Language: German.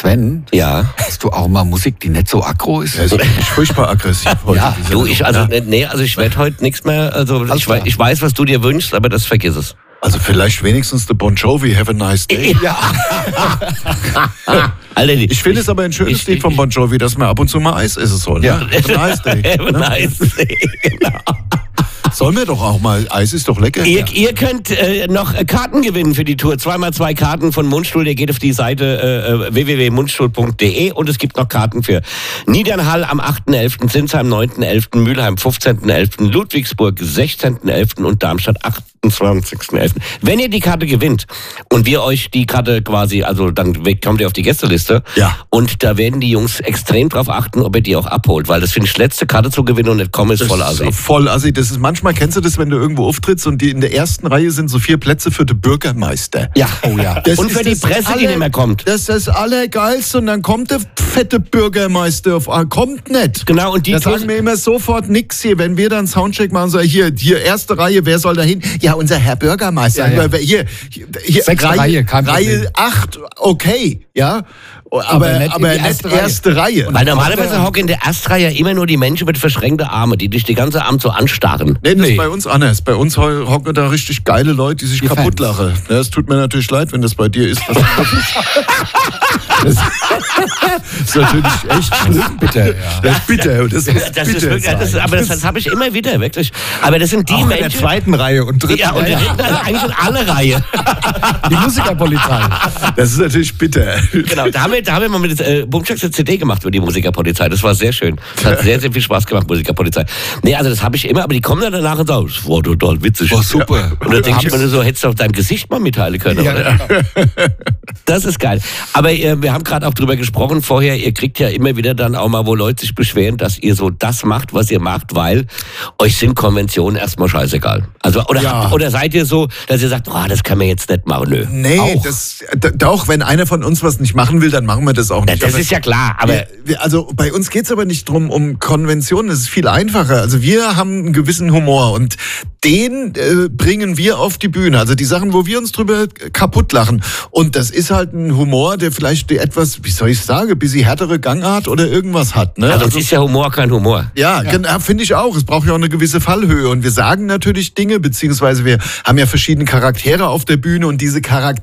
Sven, Ja. hast du auch mal Musik, die nicht so aggro ist? Also ich furchtbar aggressiv heute. Ja, Du, ich werde heute nichts mehr, also ich weiß, was du dir wünschst, aber das vergiss es. Also vielleicht wenigstens der Bon Jovi, Have a Nice Day. Ja. Alter, Ich finde es aber ein schönes Lied von Bon Jovi, dass man ab und zu mal Eis essen soll. Ne? Ja. Have a Nice Day. Have a nice day, genau. Sollen wir doch auch mal, Eis ist doch lecker. Ihr könnt noch Karten gewinnen für die Tour. 2x2 Karten von Mundstuhl. Ihr geht auf die Seite www.mundstuhl.de und es gibt noch Karten für Niedernhall am 8.11., Sinsheim 9.11., Mülheim 15.11., Ludwigsburg 16.11. und Darmstadt 28.11. Wenn ihr die Karte gewinnt und wir euch die Karte quasi, also dann kommt ihr auf die Gästeliste Ja. und da werden die Jungs extrem drauf achten, ob ihr die auch abholt, weil das finde ich, letzte Karte zu gewinnen und nicht kommen ist voll assi. Voll assi. Das ist manchmal, kennst du das, wenn du irgendwo auftrittst und die in der ersten Reihe sind so 4 Plätze für den Bürgermeister. Ja, Oh ja. Das und für ist die das Presse, die nicht mehr kommt. Das ist das Allergeilste und dann kommt der fette Bürgermeister kommt nicht. Genau, und die Da Tour- sagen wir immer sofort nix hier. Wenn wir dann Soundcheck machen, sagen hier erste Reihe, wer soll da hin? Ja, unser Herr Bürgermeister. Ja, ja. Hier, Sechste Reihe, kein Problem. Reihe 8, okay, ja. Aber nicht in die nicht erste erste Reihe. Weil normalerweise hocken in der Erstreihe immer nur die Menschen mit verschränkten Armen, die dich die ganze Abend so anstarren. Nee, das Nee. ist bei uns anders. Bei uns hocken da richtig geile Leute, die sich Die kaputt Fans. lachen. Ja, es tut mir natürlich leid, wenn das bei dir ist. Das ist natürlich echt schlimm. Bitte, ja. Das ist bitter. Das ist Das ist bitter. wirklich, aber das habe ich immer wieder, wirklich. Aber das sind die Auch in der Menschen... zweiten Reihe und dritten Ja, und Reihe. eigentlich in alle Reihe. Die Musikerpolizei. Das ist natürlich bitter. Genau, da haben wir mal mit Bumschaks eine CD gemacht über die Musikerpolizei. Das war sehr schön. Das hat sehr, sehr viel Spaß gemacht, Musikerpolizei. Nee, also das habe ich immer, aber die kommen dann danach und sagen, das war total witzig. War super. Und dann denke ich mir so, hättest du auch dein Gesicht mal mitteilen können. Ja, oder? genau. Das ist geil. Aber wir haben gerade auch drüber gesprochen vorher, ihr kriegt ja immer wieder dann auch mal, wo Leute sich beschweren, dass ihr so das macht, was ihr macht, weil euch sind Konventionen erstmal scheißegal. Also, oder seid ihr so, dass ihr sagt, das kann man jetzt nicht machen, nö. Nee, Auch. doch, wenn einer von uns was nicht machen will, dann machen wir das auch nicht. Das Aber ist ja klar, aber... also bei uns geht's aber nicht drum um Konventionen, das ist viel einfacher. Also wir haben einen gewissen Humor und den bringen wir auf die Bühne. Also die Sachen, wo wir uns drüber kaputt lachen. Und das ist halt ein Humor, der vielleicht etwas, wie soll ich sagen, ein bisschen härtere Gangart oder irgendwas hat. Ne? Also ist ja Humor kein Humor. Ja, genau, finde ich auch. Es braucht ja auch eine gewisse Fallhöhe. Und wir sagen natürlich Dinge, beziehungsweise wir haben ja verschiedene Charaktere auf der Bühne und diese Charaktere